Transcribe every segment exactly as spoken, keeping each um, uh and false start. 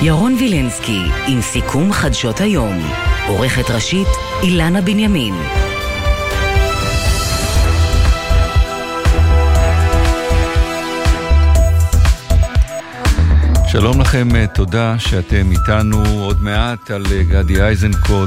ירון וילנסקי עם סיכום חדשות היום. עורכת ראשית אילנה בנימין. שלום לכם, תודה שאתם איתנו. עוד מעט על גדי איזנקוט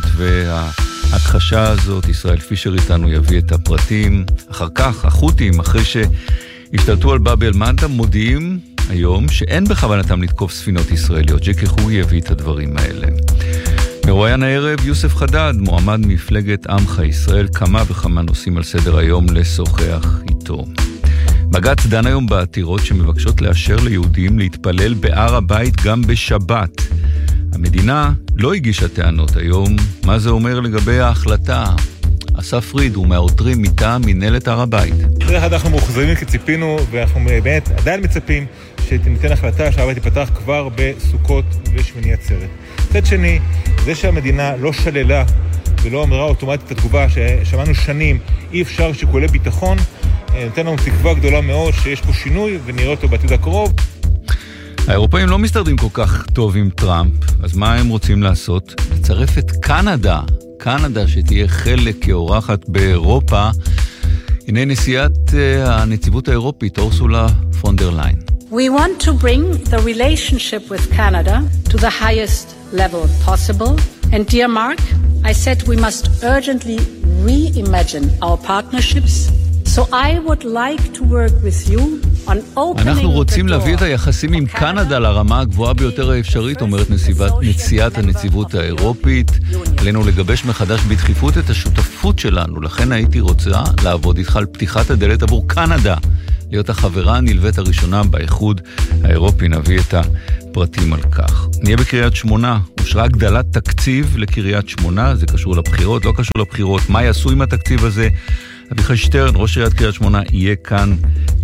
וההכחשה הזאת. ישראל פישר איתנו יביא את הפרטים. אחר כך החות'ים, אחרי שהשתלטו על באב אל-מנדב, מודיעים היום שאין בכוונתם לתקוף ספינות ישראליות. ג'קי חוי יביא את הדברים האלה. מרואיין הערב יוסף חדד, מועמד מפלגת עמך ישראל, כמה וכמה נושאים על סדר היום לשוחח איתו. בג"ץ דן היום בעתירות שמבקשות לאשר ליהודים להתפלל בהר הבית גם בשבת. המדינה לא הגישה טענות היום. מה זה אומר לגבי ההחלטה? אסף פריד הוא מהעותרים מטעם מנהלת הר הבית. אנחנו מאוחזבים כציפינו, ואנחנו באמת עדיין מצפים שתיתן החלטה שהר הבית ייפתח כבר בסוכות ושמיני עצרת. מצד שני, זה שהמדינה לא שללה ולא אמרה אוטומטית את התגובה ששמענו שנים, אי אפשר שיקולי ביטחון, נותן לנו תקווה גדולה מאוד שיש פה שינוי ונראה אותו בעתיד הקרוב. האירופאים לא מסתדרים כל כך טוב עם טראמפ, אז מה הם רוצים לעשות? לצרף את קנדה, קנדה שתהיה חלק כאורחת באירופה. הנה נשיאת הנציבות האירופית, אורסולה פון דר ליין. We want to bring the relationship with Canada to the highest level possible. And dear Mark, I said we must urgently reimagine our partnerships. So I would like to work with you on opening אנחנו רוצים להביא את היחסים עם קנדה לרמה הגבוהה ביותר האפשרית, אומרת נשיאת הנציבות האירופית. עלינו לגבש מחדש בדחיפות את השותפות שלנו, לכן הייתי רוצה לעבוד איתך על פתיחת הדלת עבור קנדה, להיות החברה הנלווית הראשונה באיחוד האירופי. נביא את הפרטים על כך. נהיה בקריית שמונה, אושרה הגדלת תקציב לקריית שמונה, זה קשור לבחירות, לא קשור לבחירות, מה יעשו עם התקציב הזה? אביחי שטרן, ראש עיריית קריית שמונה, יהיה כאן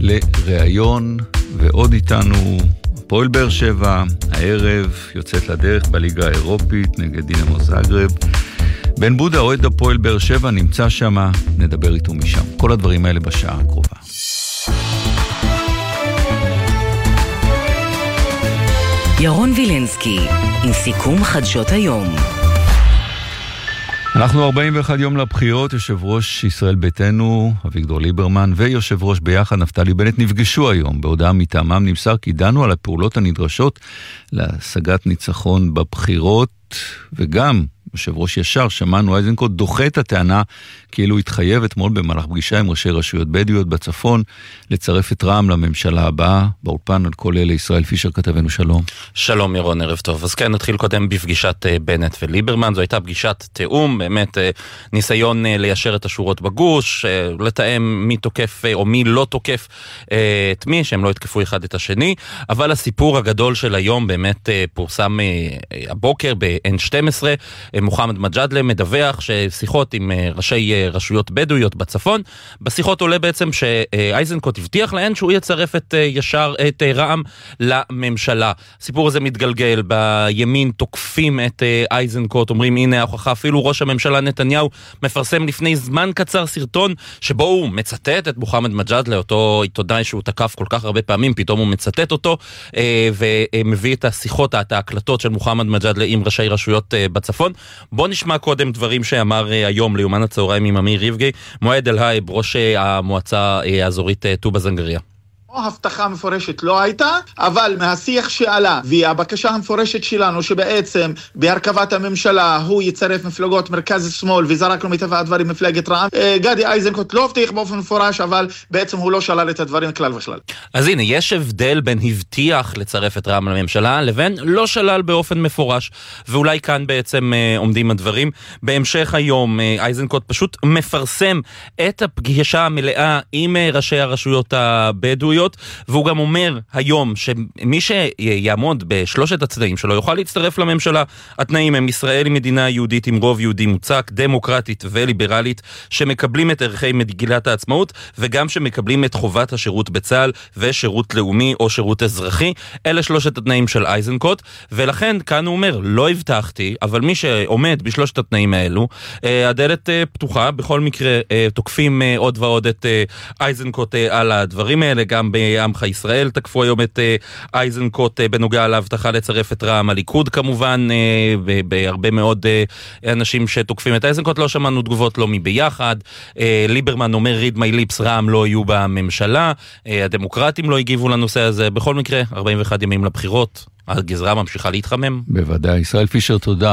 לראיון, ועוד איתנו הפועל באר שבע, הערב יוצאת לדרך בליגה האירופית נגד דינמו זאגרב. בן בודה, אוהד הפועל באר שבע, נמצא שם, נדבר איתו משם. כל הדברים האלה בשעה הקרובה. ירון וילנסקי עם סיכום חדשות היום. אנחנו ארבעים ואחד יום לבחירות. יושב ראש ישראל ביתנו אביגדור ליברמן ויושב ראש ביחד נפתלי בנט נפגשו היום. בהודעה מטעמם נמסר כי דנו על הפעולות הנדרשות להשגת ניצחון בבחירות, וגם יושב ראש ישר שמענו איזנקוט דוחה את הטענה כאילו התחייב אתמול במהלך פגישה עם ראשי רשויות בדואיות בצפון לצרף את רע"מ לממשלה הבאה. באולפן על כל אלה ישראל פישר כתבנו. שלום. שלום ירון, ערב טוב. אז כן, נתחיל קודם בפגישת בנט וליברמן. זו הייתה פגישת תאום, באמת ניסיון ליישר את השורות בגוש, לתאם מי תוקף או מי לא תוקף את מי, שהם לא יתקפו אחד את השני. אבל הסיפור הגדול של היום באמת פורסם הבוקר ב-אן שתים עשרה. מוחמד מג'אדלה מדווח ששיחות עם ראשי רשויות בדואיות בצפון, בשיחות עולה בעצם שאייזנקוט הבטיח להן שהוא יצרף את ישר את רע"מ לממשלה. הסיפור הזה מתגלגל, בימין תוקפים את אייזנקוט, אומרים הנה ההוכחה, אפילו ראש הממשלה נתניהו מפרסם לפני זמן קצר סרטון שבו הוא מצטט את מוחמד מג'אדלה, אותו עיתונאי שהוא תקף כל כך הרבה פעמים, פתאום הוא מצטט אותו ומביא את השיחות, את ההקלטות של מוחמד מג'אדלה עם ראשי רשויות בצפון. בוא נשמע קודם דברים שאמר היום ליומן הצהריים עם אמיר ריבגי, מועד אלהייב, ראש המועצה האזורית טובה זנגריה. הבטחה מפורשת לא הייתה, אבל מהשיח שעלה והבקשה המפורשת שלנו שבעצם בהרכבת הממשלה הוא יצרף מפלגות מרכז שמאל וזרק לו מטבע הדברים מפלגת רע"מ, גדי איזנקוט לא הבטיח באופן מפורש, אבל בעצם הוא לא שלל את הדברים כלל וכלל. אז הנה, יש הבדל בין הבטיח לצרף את רע"מ לממשלה לבין לא שלל באופן מפורש, ואולי כאן בעצם עומדים הדברים. בהמשך היום איזנקוט פשוט מפרסם את הפגישה המלאה עם ראשי הרשויות הבדואיות, והוא גם אומר היום שמי שיעמוד בשלושת הצדדים שלו יוכל להצטרף לממשלה. התנאים הם ישראל היא מדינה יהודית עם רוב יהודי מוצק, דמוקרטית וליברלית, שמקבלים את ערכי מגילת העצמאות וגם שמקבלים את חובת השירות בצה"ל ושירות לאומי או שירות אזרחי. אלה שלושת התנאים של איזנקוט, ולכן כאן הוא אומר, לא הבטחתי, אבל מי שעומד בשלושת התנאים האלו, הדלת פתוחה. בכל מקרה תוקפים עוד ועוד את איזנקוט על הדברים האלה, גם גם בעמך ישראל תקפו היום את אייזנקוט בנוגע להבטחה לצרף את רע"מ. הליכוד כמובן, בהרבה מאוד אנשים שתוקפים את אייזנקוט, לא שמענו תגובות לא מביחד. ליברמן אומר read my lips, רע"מ לא יהיו בממשלה, הדמוקרטים לא הגיבו לנושא הזה. בכל מקרה, ארבעים ואחד ימים לבחירות, הגזרה ממשיכה להתחמם. בוודאי. ישראל פישר, תודה.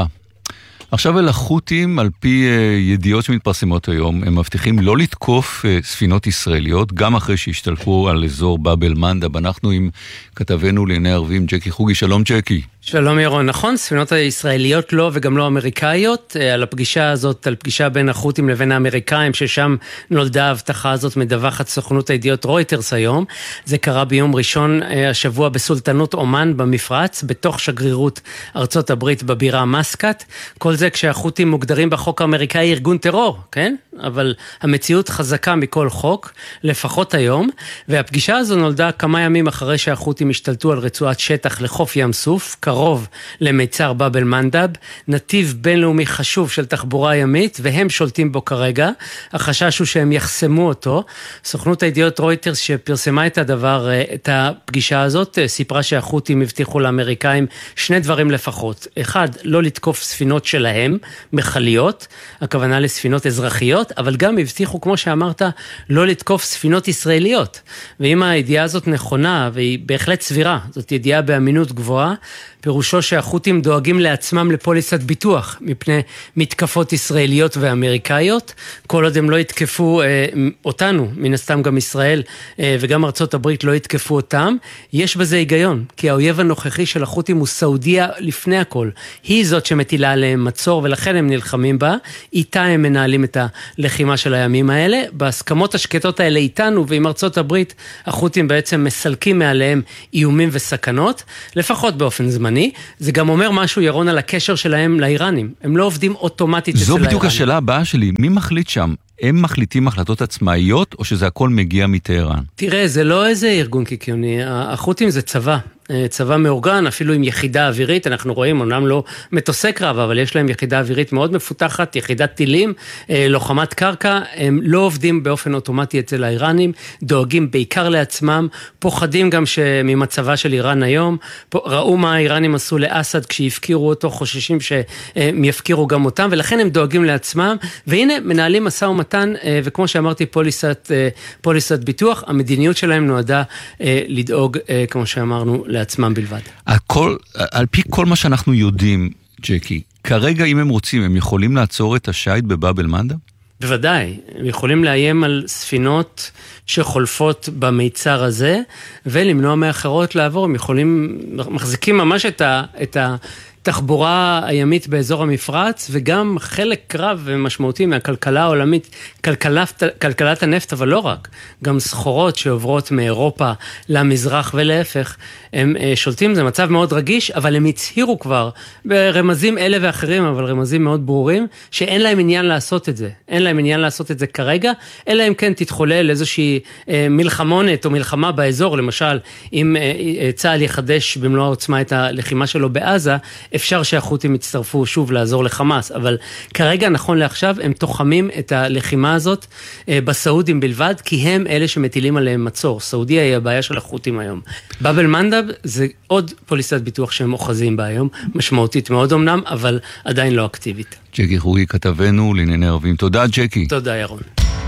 עכשיו אל החות'ים, על פי ידיעות שמתפרסמות היום, הם מבטיחים לא לתקוף ספינות ישראליות, גם אחרי שהשתלחו על אזור באב אל-מנדב. אנחנו עם כתבנו לעיני ערבים, ג'קי חוגי. שלום ג'קי. שלום ירון, נכון, ספינות הישראליות לא וגם לא אמריקאיות, על הפגישה הזאת, על פגישה בין החות'ים לבין האמריקאים, ששם נולדה ההבטחה הזאת, מדווחת סוכנות הידיעות רויטרס היום. זה קרה ביום ראשון השבוע בסולטנות אומן במפרץ, בתוך שגרירות ארצות הברית בבירה מסקט. כל זה כשהחות'ים מוגדרים בחוק האמריקאי ארגון טרור, כן? אבל המציאות חזקה מכל חוק, לפחות היום, והפגישה הזו נולדה כמה ימים אחרי שהחות'ים השתלטו על רצועת שטח לחוף ים סוף, קרוב למיצר באב אל-מנדב, נתיב בינלאומי חשוב של תחבורה ימית, והם שולטים בו כרגע. החשש הוא שהם יחסמו אותו. סוכנות הידיעות רויטרס שפרסמה את הדבר, את הפגישה הזאת, סיפרה שהחות'ים הבטיחו לאמריקאים שני דברים לפחות. אחד, לא לתקוף ספינות שלהם, מחליות, הכוונה לספינות אזרחיות, אבל גם הבטיחו, כמו שאמרת, לא לתקוף ספינות ישראליות. ואם הידיעה הזאת נכונה, והיא בהחלט סבירה, זאת ידיעה באמינות גבוהה, פירושו שהחות'ים דואגים לעצמם לפוליסת ביטוח מפני מתקפות ישראליות ואמריקאיות, כל עוד הם לא יתקפו אה, אותנו, מן הסתם גם ישראל אה, וגם ארצות הברית לא יתקפו אותם. יש בזה היגיון, כי האויב הנוכחי של החות'ים הוא סעודיה לפני הכל. היא זאת שמטילה עליהם מצור, ולכן הם נלחמים בה, איתה הם מנהלים את הלחימה של הימים האלה. בהסכמות השקטות האלה איתנו ועם ארצות הברית, החות'ים בעצם מסלקים מעליהם איומים וסכנות, לפחות באופן זמני. זה גם אומר משהו, ירון, על הקשר שלהם לאיראנים. הם לא עובדים אוטומטית אצל האיראנים. זו בדיוק השאלה הבאה שלי. מי מחליט שם? הם מחליטים החלטות עצמאיות, או שזה הכל מגיע מטהרן? תראה, זה לא איזה ארגון קיקיוני. החות'ים זה צבא. צבא מאורגן, אפילו עם יחידה אווירית, אנחנו רואים, אומנם לא מטוסי קרב, אבל יש להם יחידה אווירית מאוד מפותחת, יחידת טילים, לוחמת קרקע, הם לא עובדים באופן אוטומטי אצל האיראנים, דואגים בעיקר לעצמם, פוחדים גם ממצבה של איראן היום, ראו מה האיראנים עשו לאסד כשהפקירו אותו, חוששים שהם יפקירו גם אותם, ולכן הם דואגים לעצמם, והנה מנהלים משא ומתן, וכמו שאמרתי, פוליסת, פוליסת ביטוח, המדיניות שלהם נועדה לדאוג, כמו שאמרנו, לעצמם בלבד. הכל, על פי כל מה שאנחנו יודעים, ג'קי, כרגע אם הם רוצים, הם יכולים לעצור את השייט בבאב אל-מנדב? בוודאי, הם יכולים לאיים על ספינות שחולפות במיצר הזה, ולמנוע מאחרות לעבור, הם יכולים, מחזיקים ממש את ה... את ה תחבורה הימית באזור המפרץ, וגם חלק רב ומשמעותי מהכלכלה העולמית, כלכלת, כלכלת הנפט, אבל לא רק, גם סחורות שעוברות מאירופה למזרח ולהפך, הם שולטים, זה מצב מאוד רגיש, אבל הם הצהירו כבר, ברמזים אלה ואחרים, אבל רמזים מאוד ברורים, שאין להם עניין לעשות את זה, אין להם עניין לעשות את זה כרגע, אלא אם כן תתחולל איזושהי מלחמונת או מלחמה באזור, למשל, אם צה"ל יחדש במלוא העוצמה את הלחימה שלו בעזה, אפשר שהחות'ים יצטרפו שוב לעזור לחמאס, אבל כרגע נכון לעכשיו הם תוחמים את הלחימה הזאת בסעודים בלבד, כי הם אלה שמטילים עליהם מצור. סעודיה היא הבעיה של החות'ים היום. באב אל-מנדב זה עוד פוליסת ביטוח שהם אוחזים בה היום, משמעותית מאוד אמנם, אבל עדיין לא אקטיבית. ג'קי חוגי כתבנו לענייני ערבים. תודה ג'קי. תודה ירון.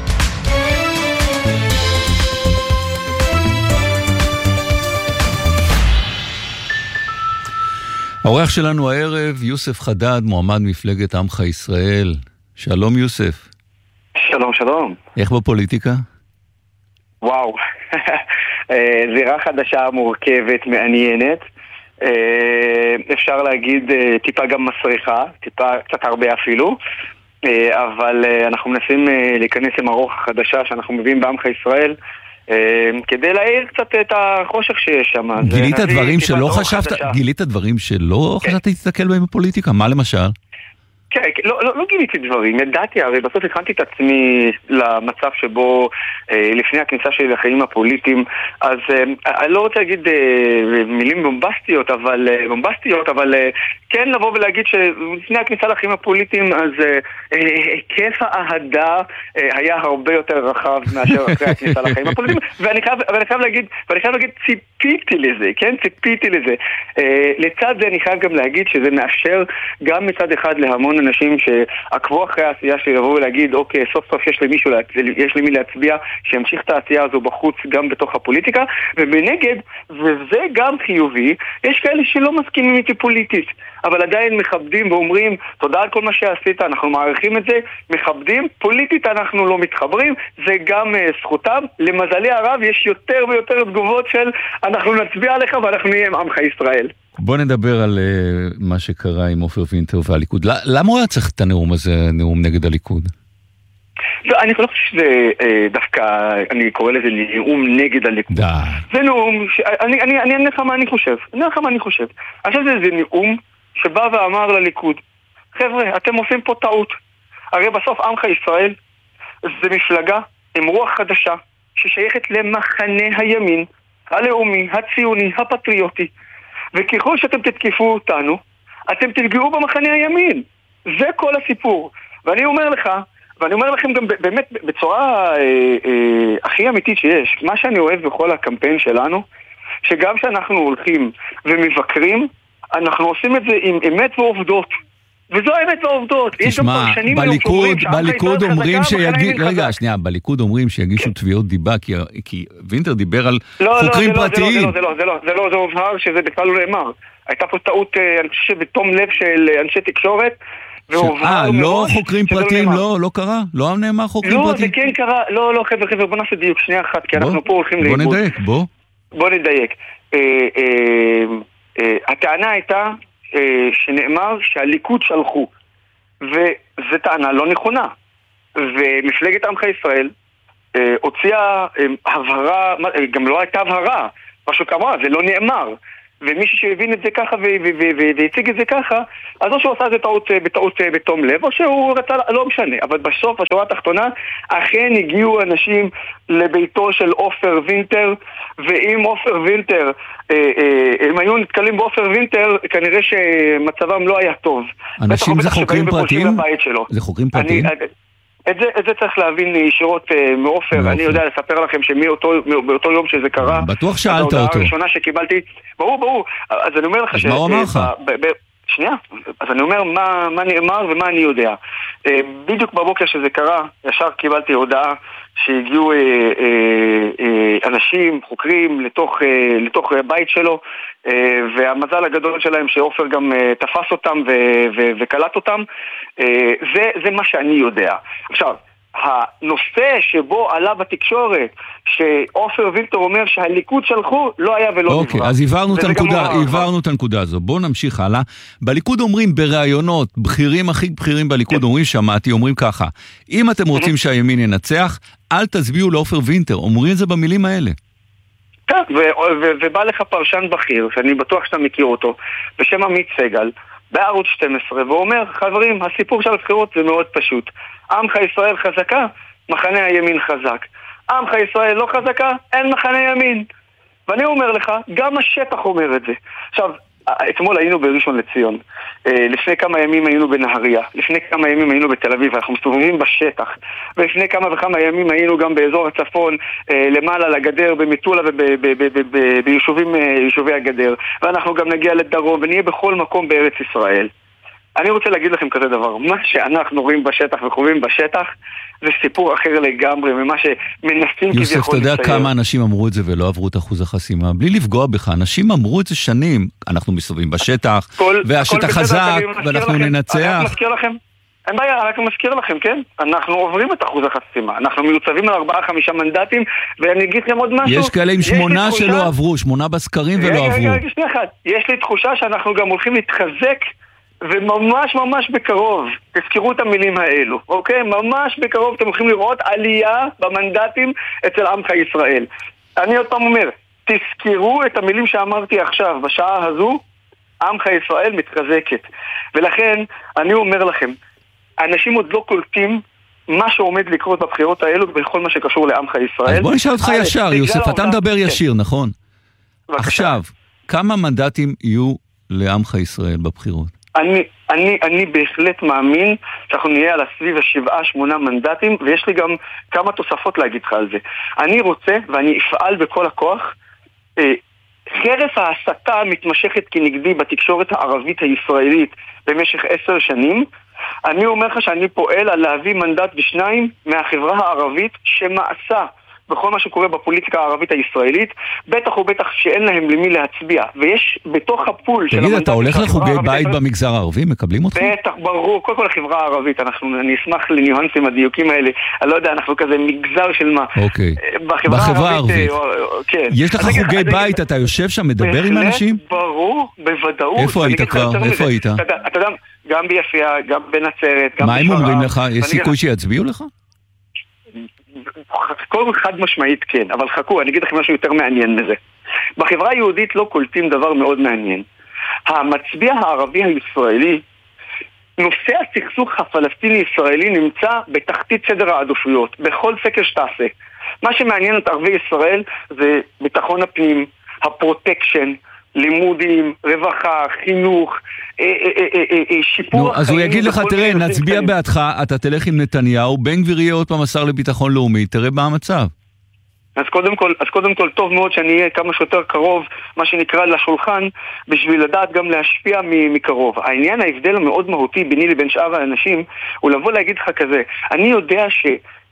האורח שלנו הערב, יוסף חדד, מועמד מפלגת עמך ישראל. שלום יוסף. שלום, שלום. איך בפוליטיקה? וואו, זירה חדשה מורכבת, מעניינת. אפשר להגיד טיפה גם מסריחה, טיפה קצת הרבה אפילו. אבל אנחנו מנסים להיכנס עם הרוח החדשה שאנחנו מביאים בעמך ישראל, כדי להעיר קצת את החושך שיש שם. גילית דברים שלא חשבת, גילית דברים שלא חשבת להסתכל בהם בפוליטיקה? מה למשל? כן, לא, לא, לא גיליתי דברים, ידעתי, הרי בסוף הכנתי את עצמי למצב שבו אה, לפני הכניסה שלי לחיים הפוליטיים, אז אה, אני לא רוצה להגיד אה, מילים בומבסטיות, אבל, אה, בומבסטיות, אבל אה, כן לבוא ולהגיד שלפני הכניסה לחיים הפוליטיים, אז היקף אה, אה, האהדה אה, היה הרבה יותר רחב מאשר אחרי הכניסה לחיים הפוליטיים, ואני חייב, ואני חייב להגיד, ואני חייב להגיד, ציפיתי לזה, כן, ציפיתי לזה. אה, לצד זה אני חייב גם להגיד שזה מאפשר גם מצד אחד להמון אנשים שעקבו אחרי העשייה שיבואו ולהגיד, אוקיי, סוף סוף יש למישהו, יש למי להצביע, שימשיך את העשייה הזו בחוץ גם בתוך הפוליטיקה, ובנגד, וזה גם חיובי, יש כאלה שלא מסכימים איתי פוליטית, אבל עדיין מכבדים ואומרים, תודה על כל מה שעשית, אנחנו מעריכים את זה, מכבדים, פוליטית אנחנו לא מתחברים, זה גם uh, זכותם. למזלי הרב יש יותר ויותר תגובות של אנחנו נצביע עליך ואנחנו נהיה עם עמך ישראל. בוא נדבר על uh, מה שקרה עם עופר וינטר והליכוד. למה הוא היה צריך את הנאום הזה, נאום נגד הליכוד? לא, אני לא חושב שזה אה, דווקא, אני קורא לזה נאום נגד הליכוד. די. זה נאום, ש... אני, אני, אני אענה לך מה אני חושב. אני אענה לך מה אני חושב. אני חושב שזה נאום שבא ואמר לליכוד, חבר'ה, אתם עושים פה טעות. הרי בסוף עמך ישראל זה מפלגה עם רוח חדשה ששייכת למחנה הימין, הלאומי, הציוני, הפטריוטי. וככל שאתם תתקיפו אותנו, אתם תפגעו במחנה הימין. זה כל הסיפור. ואני אומר לך, ואני אומר לכם גם באמת בצורה אה, אה, הכי אמיתית שיש, מה שאני אוהב בכל הקמפיין שלנו, שגם שאנחנו הולכים ומבקרים, אנחנו עושים את זה עם אמת ועובדות. וזו האמת והעובדות. תשמע, בליכוד, בליכוד אומרים שיגישו, רגע, שנייה, בליכוד אומרים שיגישו תביעות דיבה, כי וינטר דיבר על חוקרים פרטיים. זה לא, זה לא, זה לא, זה הובהר שזה בכלל לא נאמר. הייתה פה טעות, אני חושב שבתום לב של אנשי תקשורת, אה, לא חוקרים פרטיים, לא, לא קרה? לא נאמר חוקרים פרטיים? לא, זה כן קרה, לא, לא, חבר'ה, חבר'ה, בוא נעשה דיוק שנייה אחת, כי אנחנו פה הולכים לאיבוד. בוא נדייק, בוא. בוא נדייק. הטענה הייתה שנאמר שהליכוד שלחו, וזו טענה לא נכונה. ומפלגת עמך ישראל הוציאה הבהרה, גם לא הייתה הבהרה, משהו כמוה, זה לא נאמר. ומישהו שהבין את זה ככה והציג את זה ככה, אז או שהוא עשה את זה בטעות בתום לב, או שהוא רצה, לא משנה. אבל בסוף, בשורה התחתונה, אכן הגיעו אנשים לביתו של עופר וינטר, ואם עופר וינטר, הם היו נתקלים בעופר וינטר, כנראה שמצבם לא היה טוב. אנשים זה חוקרים פרטיים? זה חוקרים פרטיים? את זה, את זה צריך להבין ישירות uh, מאופר. אני יודע לספר לכם שמאותו יום שזה קרה, בטוח שאלת אותו. ההודעה הראשונה שקיבלתי, ברור, ברור. אז אני אומר לך אז ש... מה הוא אמר לך? שנייה, אז אני אומר מה, מה נאמר ומה אני יודע. Uh, בדיוק בבוקר שזה קרה, ישר קיבלתי הודעה שהגיעו uh, uh, uh, אנשים, חוקרים, לתוך, uh, לתוך הבית שלו, uh, והמזל הגדול שלהם שאופר גם uh, תפס אותם ו- ו- וקלט אותם. uh, זה, זה מה שאני יודע. עכשיו, הנושא שבו עלה בתקשורת שאופר וינטר אומר שהליכוד שלחו לא היה ולא נברא. אוקיי, אז הבהרנו את הנקודה, הבהרנו את הנקודה הזו. בואו נמשיך הלאה. בליכוד אומרים בראיונות, בכירים הכי בכירים בליכוד אומרים, שמעתי, אומרים ככה, אם אתם רוצים שהימין ינצח, אל תצביעו לאופר וינטר. אומרים את זה במילים האלה. כן, ובא לך פרשן בכיר, שאני בטוח שאתה מכיר אותו, בשם עמית סגל, בערוץ שתים עשרה, ואומר, חברים, הסיפור של הבחירות זה מאוד פשוט. עמך ישראל חזקה, מחנה הימין חזק. עמך ישראל לא חזקה, אין מחנה ימין. ואני אומר לך, גם השטח אומר את זה. עכשיו, אתמול היינו בראשון לציון, לפני כמה ימים היינו בנהריה, לפני כמה ימים היינו בתל אביב, אנחנו מסתובבים בשטח, ולפני כמה וכמה ימים היינו גם באזור הצפון, למעלה לגדר, במטולה וביישובי הגדר, ואנחנו גם נגיע לדרום ונהיה בכל מקום בארץ ישראל. אני רוצה להגיד לכם כזה דבר, מה שאנחנו רואים בשטח וחווים בשטח זה סיפור אחר לגמרי ממה שמנסים יוסף, אתה יודע כמה אנשים אמרו את זה ולא עברו את אחוז החסימה, בלי לפגוע בך, אנשים אמרו את זה שנים, אנחנו מסתובבים בשטח, והשטח חזק, ואנחנו ננצח. אני מזכיר לכם, אין בעיה, רק מזכיר לכם, כן? אנחנו עוברים את אחוז החסימה, אנחנו מיוצבים על ארבעה חמישה מנדטים, ואני אגיד לכם עוד משהו. יש כאלה עם שמונה שלא עברו, שמונה בסקרים ולא עברו. רגע, רגע, שנייה אחת, יש לי תחושה שאנחנו גם הולכים להתחזק וממש ממש בקרוב, תזכרו את המילים האלו, אוקיי? ממש בקרוב אתם הולכים לראות עלייה במנדטים אצל עמך ישראל. אני עוד פעם אומר, תזכרו את המילים שאמרתי עכשיו, בשעה הזו, עמך ישראל מתחזקת. ולכן, אני אומר לכם, אנשים עוד לא קולטים מה שעומד לקרות בבחירות האלו בכל מה שקשור לעמך ישראל. אז בוא נשאל אותך ישר, יוסף, אתה מדבר ישיר, נכון? עכשיו, כמה מנדטים יהיו לעמך ישראל בבחירות? אני, אני, אני בהחלט מאמין שאנחנו נהיה על הסביב השבעה, שמונה מנדטים, ויש לי גם כמה תוספות להגיד לך על זה. אני רוצה, ואני אפעל בכל הכוח, אה, חרף ההסתה המתמשכת כנגדי בתקשורת הערבית הישראלית במשך עשר שנים, אני אומר לך שאני פועל על להביא מנדט ושניים מהחברה הערבית שמעשה בכל מה שקורה בפוליטיקה הערבית הישראלית, בטח ובטח שאין להם למי להצביע. ויש בתוך הפול של המנדט... תגיד, אתה הולך לחוגי בית במגזר הערבי? מקבלים אותך? בטח, ברור. קודם כל החברה הערבית, אנחנו, אני אשמח לניואנסים הדיוקים האלה. אני לא יודע, אנחנו כזה מגזר של מה. אוקיי. בחברה הערבית. כן. יש לך חוגי בית, אתה יושב שם, מדבר עם אנשים? ברור, בוודאות. איפה היית כבר? איפה היית? אתה יודע, גם ביפיע, גם בנצרת, גם מה הם אומרים לך? יש סיכוי שיצביעו לך? כל חד משמעית כן, אבל חכו, אני אגיד לכם משהו יותר מעניין מזה. בחברה היהודית לא קולטים דבר מאוד מעניין. המצביע הערבי הישראלי, נושא הסכסוך הפלסטיני-ישראלי נמצא בתחתית סדר העדיפויות, בכל סקר שתעשה. מה שמעניין את ערבי ישראל זה ביטחון הפנים, הפרוטקשן, לימודים, רווחה, חינוך, שיפור החיים. אז הוא יגיד לך, תראה, נצביע בעדך, אתה תלך עם נתניהו, בן גביר יהיה עוד פעם השר לביטחון לאומי, תראה מה המצב. אז קודם כל, אז קודם כל טוב מאוד שאני אהיה כמה שיותר קרוב, מה שנקרא לשולחן, בשביל לדעת גם להשפיע מקרוב. העניין, ההבדל המאוד מהותי ביני לבין שאר האנשים, הוא לבוא להגיד לך כזה, אני יודע ש...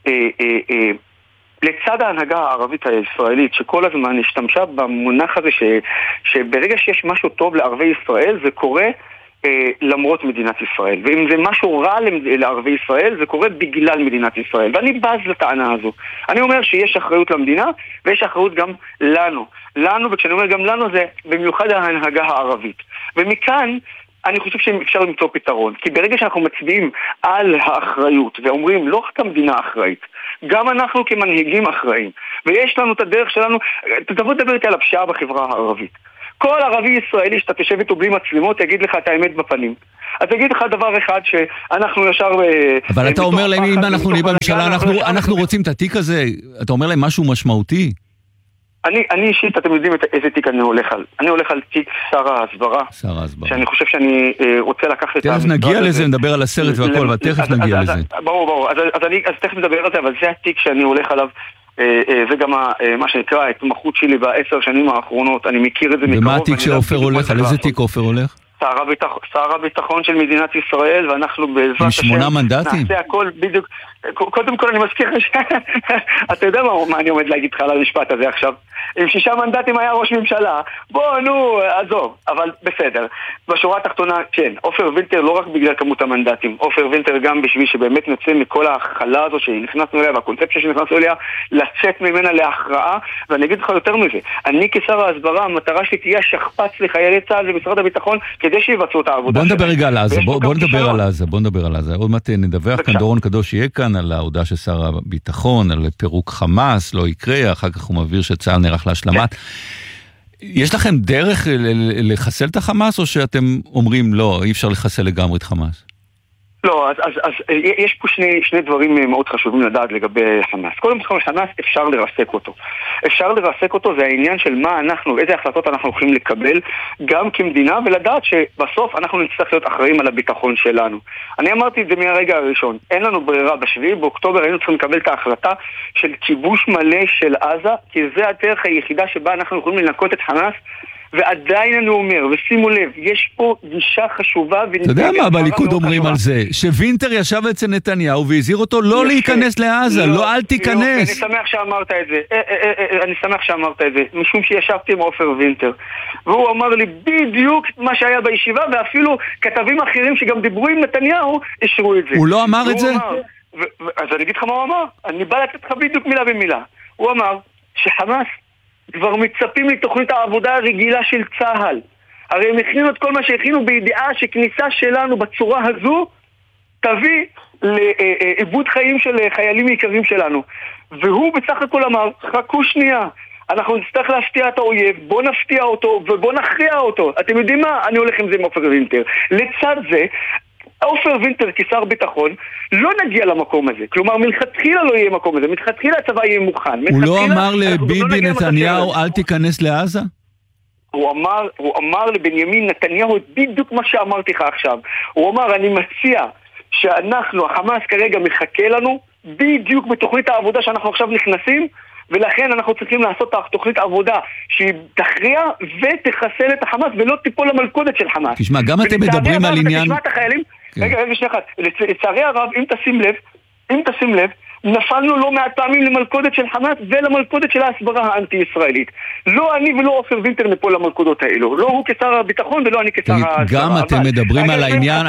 לצד ההנהגה הערבית הישראלית שכל הזמן השתמשה במונח הזה ש, שברגע שיש משהו טוב לערבי ישראל זה קורה אה, למרות מדינת ישראל, ואם זה משהו רע לערבי ישראל זה קורה בגלל מדינת ישראל, ואני בז לטענה הזו. אני אומר שיש אחריות למדינה ויש אחריות גם לנו לנו, וכשאני אומר גם לנו זה במיוחד ההנהגה הערבית, ומכאן אני חושב שאפשר למצוא פתרון, כי ברגע שאנחנו מצביעים על האחריות ואומרים לא רק המדינה אחראית, גם אנחנו כמנהיגים אחראים, ויש לנו את הדרך שלנו. תבוא לדבר איתי על הפשיעה בחברה הערבית. כל ערבי ישראלי שאתה תשב איתו בלי מצלמות יגיד לך את האמת בפנים. אז אגיד לך דבר אחד שאנחנו ישר... אבל אתה אומר להם, אם אנחנו נהיה בממשלה, אנחנו רוצים את התיק הזה, אתה אומר להם משהו משמעותי? אני, אני אישית, אתם יודעים איזה תיק אני הולך על. אני הולך על תיק שר ההסברה. שר ההסברה. שאני חושב שאני אה, רוצה לקחת את... תכף נגיע לזה, נדבר על הסרט והכל, אבל תכף נגיע לזה. ברור, ברור. אז, אז אני אז תכף נדבר על זה, אבל זה התיק שאני הולך עליו. אה, אה, זה גם אה, מה שנקרא, ההתמחות שלי בעשר שנים האחרונות. אני מכיר את זה מקרוב. ומה התיק שאופר הולך? על איזה תיק אופר הולך? שר הביטחון של מדינת ישראל, ואנחנו בעזרת השם... עם שמונה מנדטים? נעשה הכל בדיוק... קודם כל אני מזכיר לך ש... אתה יודע מה אני עומד להגיד לך על המשפט הזה עכשיו? עם שישה מנדטים היה ראש ממשלה, בוא נו, עזוב, אבל בסדר. בשורה התחתונה, כן, אופר וינטר לא רק בגלל כמות המנדטים, אופר וינטר גם בשביל שבאמת נצא מכל ההחלה הזו שנכנסנו אליה, והקונספציה שנכנסנו אליה, לצאת ממנה להכרעה, ואני אגיד לך יותר מזה, אני כשר ההסברה, המטרה שלי תהיה שכפץ לחיילי צה"ל ומשרד הביטחון, כדי שיבצעו את העבודה. בוא נדבר רגע על עזה, בוא נדבר על עזה, בוא נדבר על עזה. עוד מעט נדווח כאן, דורון קדוש יהיה כאן על ההודעה של שר הביטחון, על פירוק חמאס, לא יקרה, אחר כך הוא מבהיר שצה"ל נערך להשלמת. יש לכם דרך לחסל את החמאס, או שאתם אומרים לא, אי אפשר לחסל לגמרי את חמאס? לא, אז, אז, אז יש פה שני, שני דברים מאוד חשובים לדעת לגבי חמאס. קודם כל, חמאס אפשר לרסק אותו. אפשר לרסק אותו, זה העניין של מה אנחנו, איזה החלטות אנחנו יכולים לקבל, גם כמדינה, ולדעת שבסוף אנחנו נצטרך להיות אחראים על הביטחון שלנו. אני אמרתי את זה מהרגע הראשון. אין לנו ברירה. בשביעי באוקטובר היינו צריכים לקבל את ההחלטה של כיבוש מלא של עזה, כי זה הדרך היחידה שבה אנחנו יכולים לנקות את חמאס, ועדיין אני אומר, ושימו לב, יש פה גישה חשובה. אתה יודע מה בליכוד אומרים על זה? שווינטר ישב אצל נתניהו והזהיר אותו לא להיכנס לעזה, לא אל תיכנס. אני שמח שאמרת את זה, אני שמח שאמרת את זה, משום שישבתי עם אופר וינטר, והוא אמר לי בדיוק מה שהיה בישיבה, ואפילו כתבים אחרים שגם דיברו עם נתניהו, אישרו את זה. הוא לא אמר את זה? אז אני אגיד לך מה הוא אמר, אני בא לתת לך בדיוק מילה במילה. הוא אמר שחמאס כבר מצפים לתוכנית העבודה הרגילה של צה"ל. הרי הם הכינו את כל מה שהכינו בידיעה שכניסה שלנו בצורה הזו תביא לאיבוד חיים של חיילים יקרים שלנו. והוא בסך הכל אמר, חכו שנייה, אנחנו נצטרך להפתיע את האויב, בוא נפתיע אותו ובוא נכריע אותו. אתם יודעים מה? אני הולך עם זה עם עופר וינטר. לצד זה, עופר וינטר כשר ביטחון, לא נגיע למקום הזה. כלומר, מלכתחילה לא יהיה מקום הזה. מלכתחילה הצבא יהיה מוכן. הוא לא אמר לביבי נתניהו, אל תיכנס לעזה? הוא אמר, הוא אמר לבנימין נתניהו בדיוק מה שאמרתי לך עכשיו. הוא אמר, אני מציע שאנחנו, החמאס כרגע מחכה לנו, בדיוק בתוכנית העבודה שאנחנו עכשיו נכנסים, ולכן אנחנו צריכים לעשות תוכנית עבודה שהיא תכריע ותחסל את החמאס ולא תיפול למלכודת של חמאס. תשמע, גם אתם מדברים על עניין... תשמע את החיילים, רגע, רגע, שנייה אחת, לצערי הרב, אם תשים לב, אם תשים לב, נפלנו לא מעט פעמים למלכודת של חמאס ולמלכודת של ההסברה האנטי-ישראלית. לא אני ולא עופר וינטר נפול למלכודות האלו. לא הוא כשר הביטחון ולא אני כשר ההסברה. גם אתם מדברים על העניין,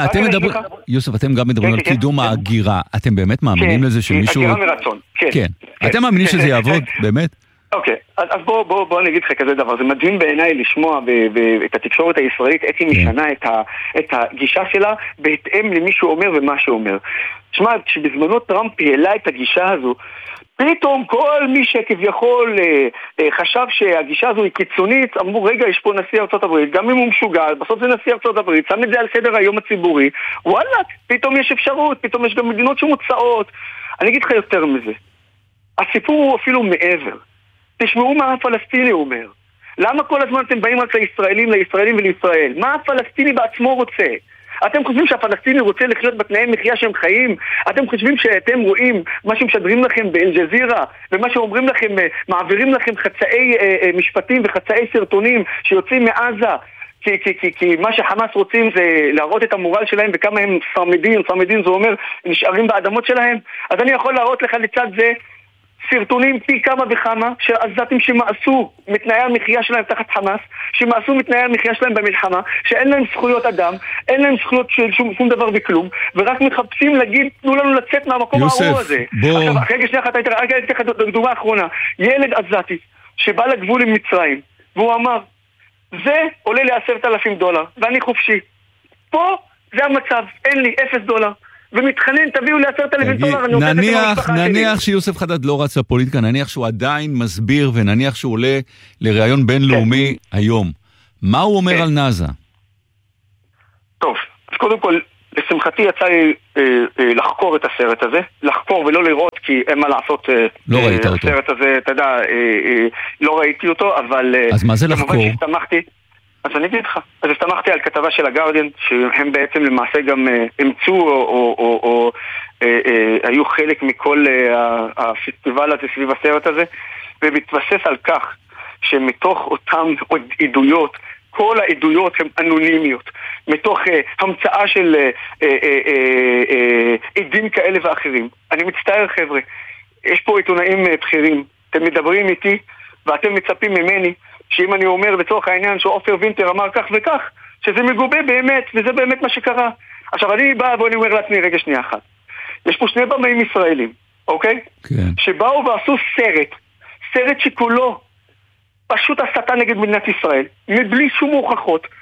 יוסף, אתם גם מדברים על קידום ההגירה. אתם באמת מאמינים לזה שמישהו... הגירה מרצון, כן. כן. אתם מאמינים שזה יעבוד, באמת? אוקיי, אז בוא, בוא, בוא אני אגיד לך כזה דבר. זה מדהים בעיניי לשמוע את התקשורת הישראלית, איך היא משנה את הגישה שלה בהתאם למי שהוא אומר ומה שהוא אומר. תשמע, כשבזמנו טראמפ העלה את הגישה הזו, פתאום כל מי שכביכול אה, אה, חשב שהגישה הזו היא קיצונית, אמרו, רגע, יש פה נשיא ארצות הברית, גם אם הוא משוגע, בסוף זה נשיא ארצות הברית, שם את זה על סדר היום הציבורי, וואלה, פתאום יש אפשרות, פתאום יש גם מדינות שמוצאות. אני אגיד לך יותר מזה. הסיפור הוא אפילו מעבר. תשמעו מה הפלסטיני אומר. למה כל הזמן אתם באים רק לישראלים, לישראלים ולישראל? מה הפלסטיני בעצמו רוצה? אתם חושבים שהפלסטיני רוצה לחיות בתנאי מחיה שהם חיים? אתם חושבים שאתם רואים מה שמשדרים לכם באל-ג'זירה ומה שאומרים לכם, מעבירים לכם חצאי אה, אה, משפטים וחצאי סרטונים שיוצאים מעזה כי, כי, כי, כי מה שחמאס רוצים זה להראות את המורל שלהם וכמה הם פרמדין, פרמדין זה אומר נשארים באדמות שלהם. אז אני יכול להראות לך לצד זה סרטונים פי כמה וכמה של עזתים שמעשו מתנאי המחיה שלהם תחת חמאס, שמעשו מתנאי המחיה שלהם במלחמה, שאין להם זכויות אדם, אין להם זכויות של שום, שום דבר וכלום, ורק מחפשים להגיד, תנו לנו לצאת מהמקום הארור הזה. בוא... עכשיו, רגע שנייה אחת, רגע אתן לך דוגמה האחרונה. ילד עזתי שבא לגבול עם מצרים, והוא אמר, זה עולה לי עשרת אלפים דולר, ואני חופשי. פה זה המצב, אין לי אפס דולר. ומתחנן, תביאו לעשרת אלפים דולר, אני רוצה את זה במשפחה שלי. נניח שיוסף חדד לא רץ לפוליטיקה, נניח שהוא עדיין מסביר, ונניח שהוא עולה לראיון בינלאומי היום. מה הוא אומר על נאזה? טוב, אז קודם כל, לשמחתי יצא לי לחקור את הסרט הזה, לחקור ולא לראות, כי אין מה לעשות. לא ראית אותו. הסרט הזה, אתה יודע, לא ראיתי אותו, אבל... אז מה זה לחקור? אז אני אגיד לך, אז הסתמכתי על כתבה של הגארדיאן, שהם בעצם למעשה גם אמצו או, או, או, או אה, אה, היו חלק מכל אה, הפסטיבל הזה סביב הסרט הזה, ומתבסס על כך שמתוך אותם עדויות, כל העדויות הן אנונימיות, מתוך אה, המצאה של אה, אה, אה, אה, עדים כאלה ואחרים. אני מצטער חבר'ה, יש פה עיתונאים בכירים, אתם מדברים איתי ואתם מצפים ממני, שאם אני אומר בצורך העניין שעופר וינטר אמר כך וכך, שזה מגובה באמת, וזה באמת מה שקרה. עכשיו אני בא ואני אומר לעצמי, רגע שנייה אחת. יש פה שני במאים ישראלים, אוקיי? כן. שבאו ועשו סרט, סרט שכולו פשוט הסתה נגד מדינת ישראל, מבלי שום הוכחות,